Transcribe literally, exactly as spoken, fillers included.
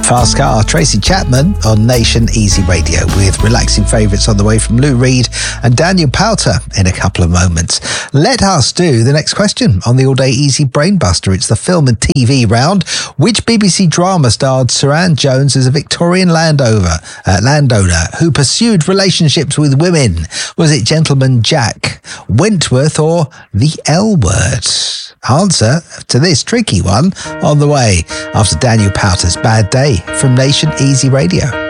Fast Car, Tracy Chapman on Nation Easy Radio, with relaxing favourites on the way from Lou Reed and Daniel Powter in a couple of moments. Let us do the next question on the All Day Easy Brainbuster. It's the film and T V round. Which B B C drama starred Suranne Jones as a Victorian landowner, uh, landowner who pursued relationships with women? Was it Gentleman Jack, Wentworth, or The L Word? Answer to this tricky one on the way after Daniel Powter's Bad Day from Nation Easy Radio.